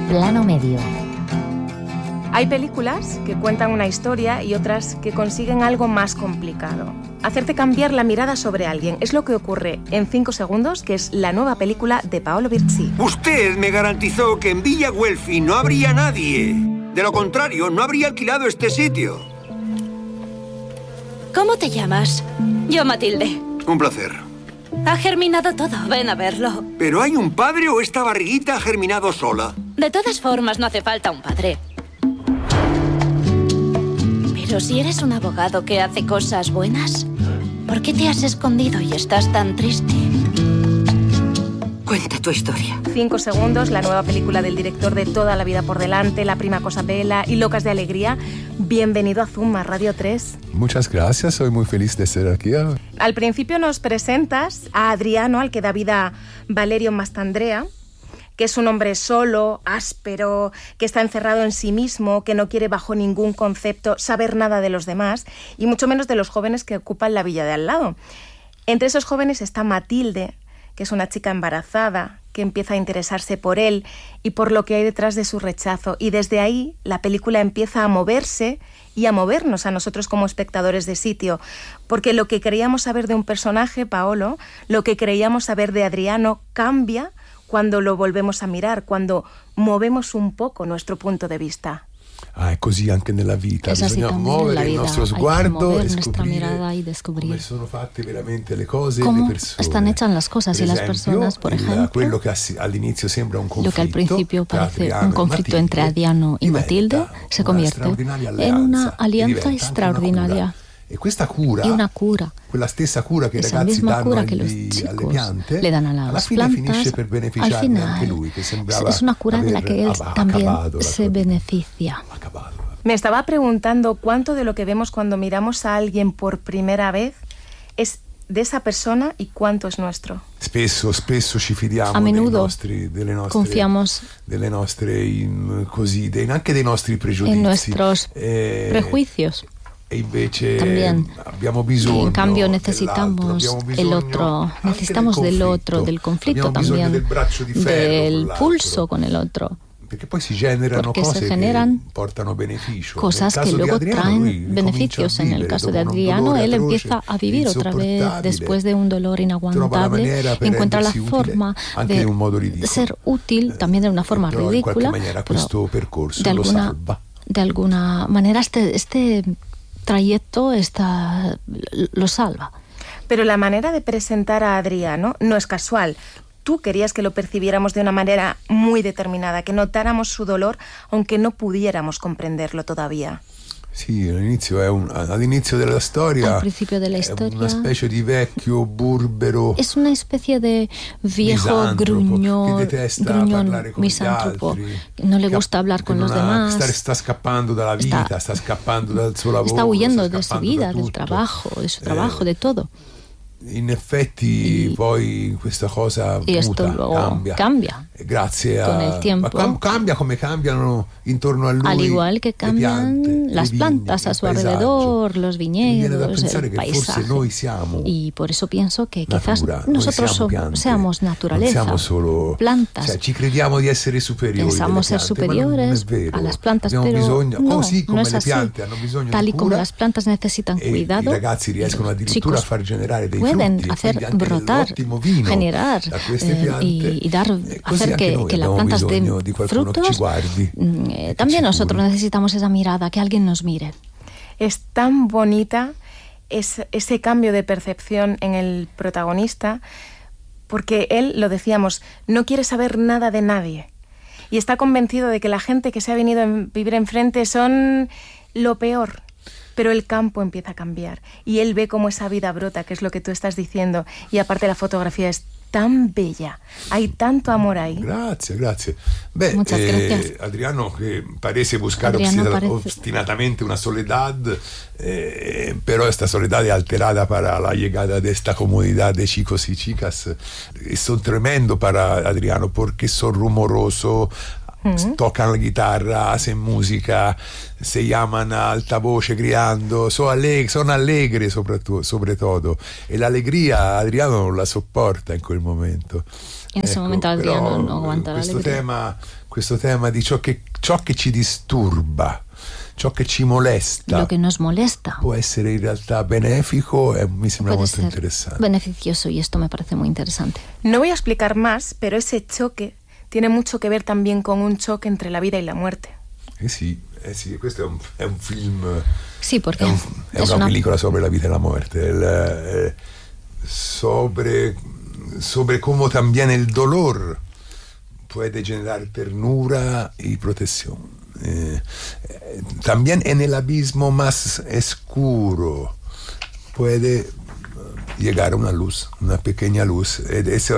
Plano Medio. Hay películas que cuentan una historia y otras que consiguen algo más complicado. Hacerte cambiar la mirada sobre alguien. Es lo que ocurre en 5 segundos, que es la nueva película de Paolo Virzi. Usted me garantizó que en Villa Guelfi no habría nadie. De lo contrario, no habría alquilado este sitio. ¿Cómo te llamas? Yo, Matilde. Un placer. Ha germinado todo. Ven a verlo. ¿Pero hay un padre o esta barriguita ha germinado sola? De todas formas, no hace falta un padre. Pero si eres un abogado que hace cosas buenas, ¿por qué te has escondido y estás tan triste? Cuenta tu historia. 5 segundos, la nueva película del director de Toda la vida por delante, La prima cosa bella y Locas de alegría. Bienvenido a Zoom, a Radio 3. Muchas gracias, soy muy feliz de estar aquí. Al principio nos presentas a Adriano, al que da vida Valerio Mastandrea, que es un hombre solo, áspero, que está encerrado en sí mismo, que no quiere bajo ningún concepto saber nada de los demás, y mucho menos de los jóvenes que ocupan la villa de al lado. Entre esos jóvenes está Matilde, que es una chica embarazada, que empieza a interesarse por él y por lo que hay detrás de su rechazo. Y desde ahí la película empieza a moverse y a movernos a nosotros como espectadores de sitio. Porque lo que creíamos saber de un personaje, Paolo, lo que creíamos saber de Adriano, cambia cuando lo volvemos a mirar, cuando movemos un poco nuestro punto de vista. È così anche nella vita, bisogna muovere il nostro sguardo e scoprire come sono fatte veramente le cose e le persone. Están hechas las cosas y las personas, por ejemplo, quello che all'inizio sembra un conflitto, lo que al principio parece un conflicto entre Adriano y Matilde se convierte en una alianza extraordinaria. Y una cura. Quella stessa cura che i esa ragazzi misma danno cura que los chicos piante, le dan a alla las fine plantas, finisce per beneficiarne anche lui, che sembrava es una cura de la que él también se vita. beneficia. Me estaba preguntando cuánto de lo que vemos cuando miramos a alguien por primera vez es de esa persona y cuánto es nuestro. Spesso ci fidiamo a menudo confiamos anche dei nostri pregiudizi, en nuestros prejuicios. E invece también abbiamo bisogno, en cambio necesitamos el otro, necesitamos del otro, del conflicto también, del pulso con el otro. Porque poi si generano cose generan che portano beneficio. Cosas que luego traen beneficios. En el caso de Adriano, él empieza a vivir otra vez después de un dolor inaguantable, encuentra la forma de ser útil, también de una forma ridícula, pero de alguna manera este trayecto lo salva. Pero la manera de presentar a Adriano no es casual. Tú querías que lo percibiéramos de una manera muy determinada, que notáramos su dolor, aunque no pudiéramos comprenderlo todavía. Sì, all'inizio della storia, al principio de la historia, una specie di vecchio burbero, es una especie de viejo gruñón misántropo, no le gusta hablar con los demás, está escapando dalla vita, está escapando dal suo lavoro, está huyendo de su vida, del trabajo, de todo. In effetti poi questa cosa cambia grazie con el tiempo. Cambia come cambiano intorno a lui, al igual que cambian las plantas a su alrededor, los viñedos, el paisaje. Y por eso pienso que quizás nosotros seamos naturaleza, plantas. Ci crediamo di essere superiori, pensamos ser superiores a las plantas, pero no es así. Tal y como las plantas necesitan cuidado, i ragazzi riescono addirittura a far generare dei pueden hacer brotar, generar y hacer que las plantas den frutos. También nosotros necesitamos esa mirada, que alguien nos mire. Es tan bonita ese cambio de percepción en el protagonista, porque él, lo decíamos, no quiere saber nada de nadie y está convencido de que la gente que se ha venido a vivir enfrente son lo peor. Pero el campo empieza a cambiar y él ve cómo esa vida brota, que es lo que tú estás diciendo, y aparte la fotografía es tan bella, hay tanto amor ahí. Grazie. Muchas gracias. Adriano, que parece buscar obstinatamente una soledad, pero esta soledad es alterada para la llegada de esta comunidad de chicos y chicas. Son tremendo para Adriano porque son rumorosos, tocan la guitarra, hacen música, se llaman a alta voce gritando, son allegri sobre todo, e l'allegria Adriano non la sopporta in quel momento. In questo momento Adriano non aguanta l'allegria. Questo tema di ciò che ci disturba, ciò che ci molesta, lo que nos molesta, può essere in realtà benéfico, mi sembra molto interesante. Beneficioso, y esto me parece muy interesante. No voy a explicar más, pero ese choque tiene mucho que ver también con un choque entre la vida y la muerte. Sì, questo è un film. Sì, perché è una pellicola sobre la vida y la muerte, sobre cómo también el dolor puede generar ternura y protección. También en el abismo más oscuro puede llegar una luz, una pequeña luz. Es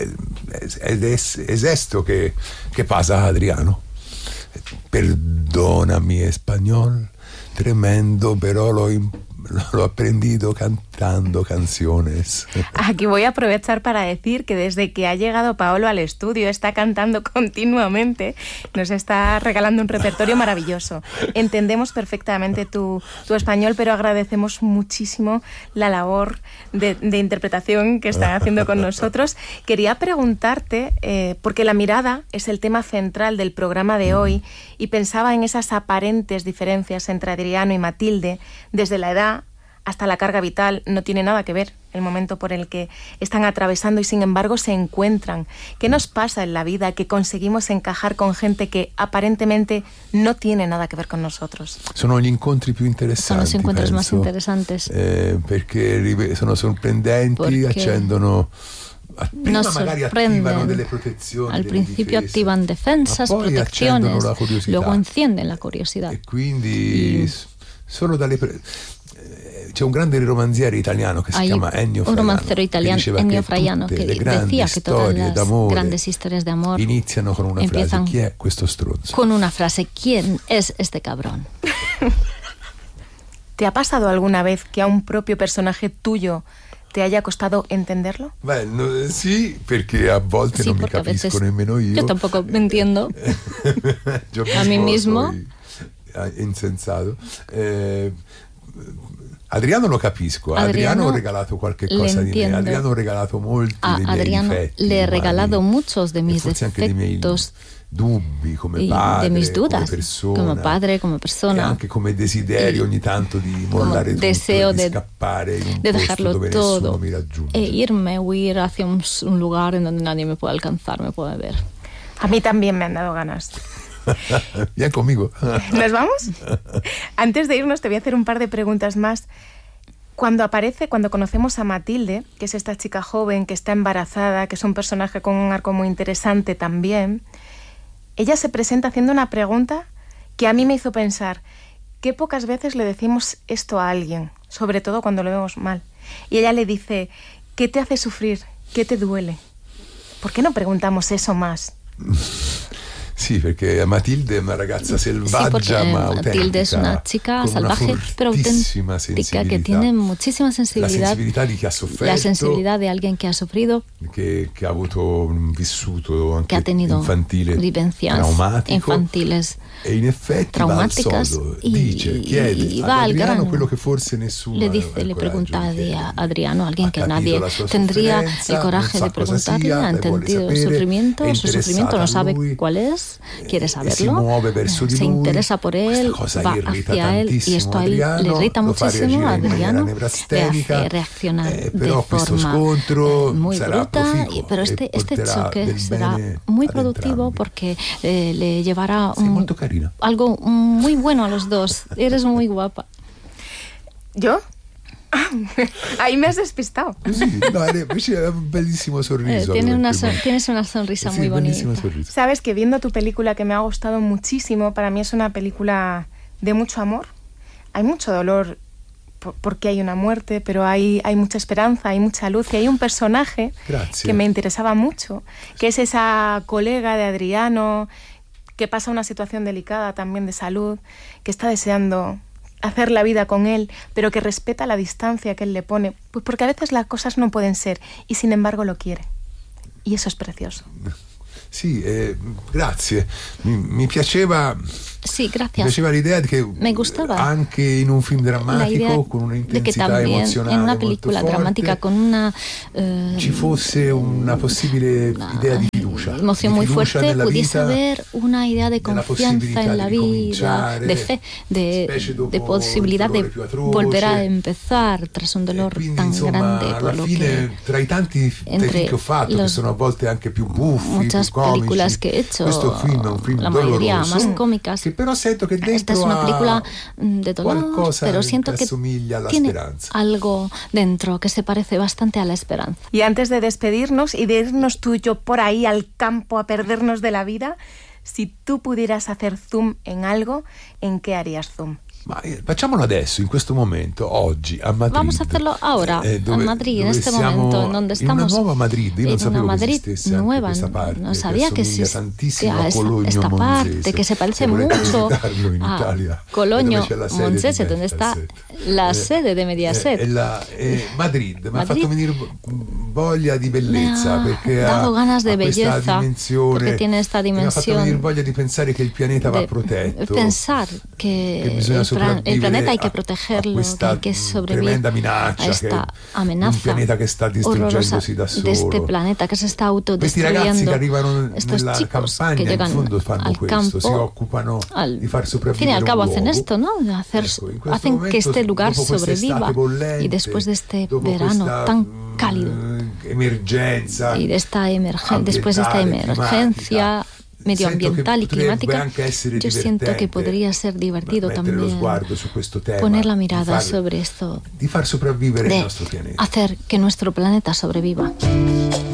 esto que pasa a Adriano. Perdona mi español tremendo, pero lo he aprendido cantando canciones. Aquí voy a aprovechar para decir que desde que ha llegado Paolo al estudio está cantando continuamente, nos está regalando un repertorio maravilloso. Entendemos perfectamente tu español, pero agradecemos muchísimo la labor de interpretación que están haciendo con nosotros. Quería preguntarte, porque la mirada es el tema central del programa de hoy, y pensaba en esas aparentes diferencias entre Adriano y Matilde, desde la edad hasta la carga vital. No tiene nada que ver el momento por el que están atravesando y sin embargo se encuentran. ¿Qué nos pasa en la vida que conseguimos encajar con gente que aparentemente no tiene nada que ver con nosotros? Sono gli incontri più interessanti. Sono los encuentros más interesantes. Perché sono sorprendenti, accendono. Nos sorprenden. Al principio activan defensas, protecciones, luego encienden la curiosidad. E quindi solo dalle c'è un grande romanziere italiano che si chiama Ennio Fraiano. Un romancero italiano, Ennio Fraiano, que decía que todas las grandes historias de amor iniziano con una frase: chi è questo stronzo? Con una frase: ¿quién es este cabrón? ¿Te ha pasado alguna vez que a un propio personaje tuyo te haya costado entenderlo? Bueno, sí, porque a volte non mi capisco nemmeno io. Yo tampoco me entiendo a mí mismo. Insensato. Adriano lo capisco. Adriano ho regalato qualche cosa di me. Adriano ho regalato molti dei miei difetti. Le he regalado muchos de mis defectos. Dubbi come padre, de mis dudas, como padre, como persona, e anche come desiderio ogni tanto di mollare tutto, deseo di scappare in un de posto dejarlo dove todo nessuno mi raggiunge. E irme, huir hacia un lugar en donde nadie me puede alcanzar, me puede ver. A mí también me han dado ganas. Bien conmigo. ¿Nos vamos? Antes de irnos te voy a hacer un par de preguntas más. Cuando conocemos a Matilde, que es esta chica joven que está embarazada, que es un personaje con un arco muy interesante también, ella se presenta haciendo una pregunta que a mí me hizo pensar: qué pocas veces le decimos esto a alguien, sobre todo cuando lo vemos mal. Y ella le dice: ¿qué te hace sufrir? ¿Qué te duele? ¿Por qué no preguntamos eso más? Sí, porque Matilde es una ragazza selvaggia, ma auténtica. Matilde es una chica salvaje, pero auténtica, que tiene muchísima sensibilidad. La sensibilidad di chi ha sofferto. La sensibilidad de alguien que ha sufrido. Que ha avuto un vissuto anche que ha tenido infantile, vivencias infantiles e in effetti traumáticas, va al sodo, chiede va al grano. Quello che forse nessuno le pregunta a Adriano, alguien que nadie tendría el coraje de preguntarle, ha entendido su sufrimiento, no sabe cuál es, quiere saberlo, se interesa por él, va hacia él, y esto a él le irrita muchísimo. A Adriano le hace reaccionar de forma muy bruta, pero este choque será muy productivo porque le llevará algo muy bueno a los dos. Eres muy guapa. ¿Yo? Ahí me has despistado. Sí, no, invece un bellissimo sorriso. Tienes una sonrisa muy bonita. Sabes que viendo tu película, que me ha gustado muchísimo, para mí es una película de mucho amor. Hay mucho dolor porque hay una muerte, pero hay mucha esperanza, hay mucha luz, y hay un personaje que me interesaba mucho, que es esa colega de Adriano, que pasa una situación delicada también de salud, que está deseando hacer la vida con él, pero que respeta la distancia que él le pone, pues porque a veces las cosas no pueden ser, y sin embargo lo quiere. Y eso es precioso. Sì, grazie. Mi piaceva. Sí, gracias. Mi piaceva l'idea che anche in un film drammatico con un'intensità emozionale en una película molto dramática forte, con una ci fosse una possibile idea di fiducia, emoción muy fuerte, pudiese haber una idea de confianza en la vida, de fe, de posibilidad de volver a empezar tras un dolor tan grande. Alla fine, tra i tanti film che ho fatto, che sono a volte anche più buffi, muchas più comici, películas que he hecho, questo film è un film la mayoría doloroso, más cómicas. Che però sento che dentro esta es una película de dolor, pero siento que tiene algo dentro que se parece bastante a la esperanza. Y antes de despedirnos y de irnos tú y yo por ahí al campo a perdernos de la vida, si tú pudieras hacer zoom en algo, ¿en qué harías zoom? Ma facciamolo adesso, in questo momento, oggi, a Madrid. Vamos a hacerlo ahora, a Madrid, en este momento, en donde estamos. En una nuova Madrid, io non sapevo una Madrid che esistesse nueva, questa parte, no sabía que existía esta parte, que se parece mucho a Cologno Monzese, donde está la sede de Mediaset. Madrid mi ha fatto venire voglia di bellezza, perché ha dado ganas de belleza, porque tiene esta dimensione. Mi ha fatto venire voglia di pensare che il pianeta va protetto. Pensar que el planeta hay que protegerlo, que hay que sobrevivir a esta amenaza horrorosa de este planeta que se está autodestruyendo. Estos chicos que llegan al campo, al fin y al cabo hacen esto, ¿no? Hacen que este lugar sobreviva, y después de este verano tan cálido y de esta después de esta emergencia medioambiental y climática, yo siento que podría ser divertido también poner la mirada sobre esto, de hacer que nuestro planeta sobreviva.